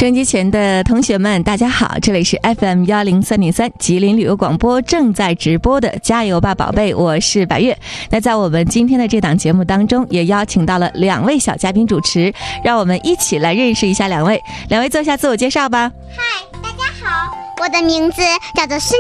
收音机前的同学们大家好，这里是 FM103.3 吉林旅游广播正在直播的加油吧宝贝，我是白月。那在我们今天的这档节目当中，也邀请到了2位小嘉宾主持，让我们一起来认识一下两位做一下自我介绍吧。 嗨，大家好，我的名字叫做孙